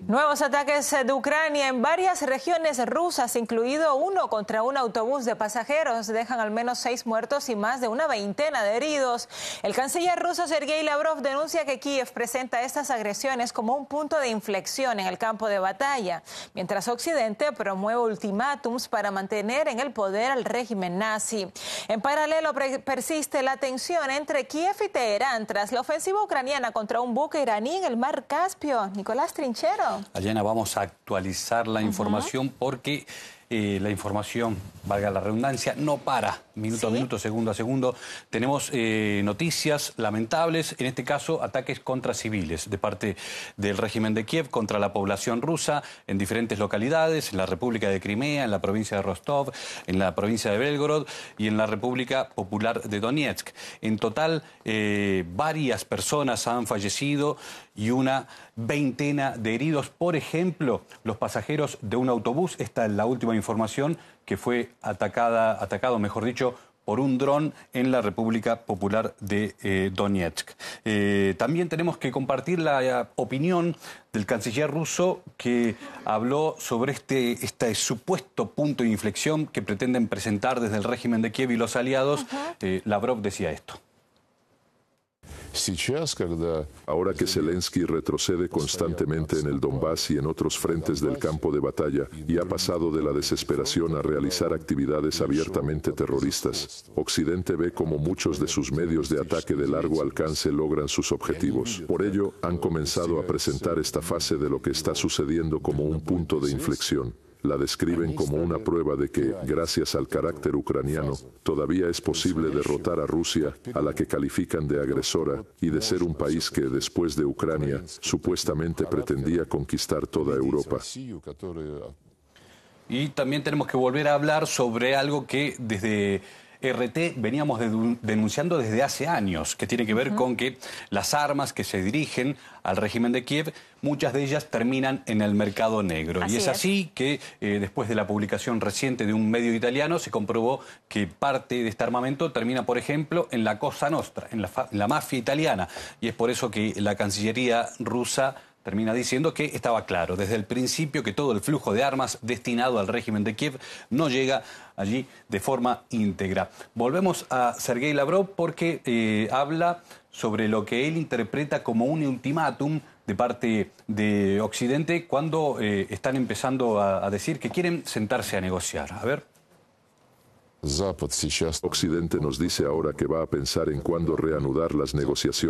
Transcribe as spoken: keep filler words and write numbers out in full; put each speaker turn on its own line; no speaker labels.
Nuevos ataques de Ucrania en varias regiones rusas, incluido uno contra un autobús de pasajeros, dejan al menos seis muertos y más de una veintena de heridos. El canciller ruso Sergei Lavrov denuncia que Kiev presenta estas agresiones como un punto de inflexión en el campo de batalla, mientras Occidente promueve ultimátums para mantener en el poder al régimen nazi. En paralelo, persiste la tensión entre Kiev y Teherán tras la ofensiva ucraniana contra un buque iraní en el mar Caspio. Nicolás Trinchero.
Aliana, vamos a actualizar la información uh-huh. porque eh, la información, valga la redundancia, no para minuto ¿Sí? a minuto, segundo a segundo. Tenemos eh, noticias lamentables, en este caso ataques contra civiles de parte del régimen de Kiev contra la población rusa en diferentes localidades, en la República de Crimea, en la provincia de Rostov, en la provincia de Belgorod y en la República Popular de Donetsk. En total, eh, varias personas han fallecido y una veintena de heridos. Por ejemplo, los pasajeros de un autobús, esta es la última información, que fue atacada, atacado, mejor dicho, por un dron en la República Popular de eh, Donetsk. Eh, también tenemos que compartir la eh, opinión del canciller ruso que habló sobre este, este supuesto punto de inflexión que pretenden presentar desde el régimen de Kiev y los aliados. Uh-huh. eh, Lavrov decía esto.
Ahora que Zelensky retrocede constantemente en el Donbass y en otros frentes del campo de batalla y ha pasado de la desesperación a realizar actividades abiertamente terroristas, Occidente ve como muchos de sus medios de ataque de largo alcance logran sus objetivos. Por ello, han comenzado a presentar esta fase de lo que está sucediendo como un punto de inflexión. La describen como una prueba de que, gracias al carácter ucraniano, todavía es posible derrotar a Rusia, a la que califican de agresora, y de ser un país que, después de Ucrania, supuestamente pretendía conquistar toda Europa.
Y también tenemos que volver a hablar sobre algo que desde R T veníamos denunciando desde hace años, que tiene que ver uh-huh. con que las armas que se dirigen al régimen de Kiev, muchas de ellas terminan en el mercado negro. Así y es, es así que eh, después de la publicación reciente de un medio italiano se comprobó que parte de este armamento termina, por ejemplo, en la Cosa Nostra, en la, en la mafia italiana. Y es por eso que la Cancillería rusa termina diciendo que estaba claro desde el principio que todo el flujo de armas destinado al régimen de Kiev no llega allí de forma íntegra. Volvemos a Sergei Lavrov porque eh, habla sobre lo que él interpreta como un ultimátum de parte de Occidente cuando eh, están empezando a, a decir que quieren sentarse a negociar. A ver.
Occidente nos dice ahora que va a pensar en cuándo reanudar las negociaciones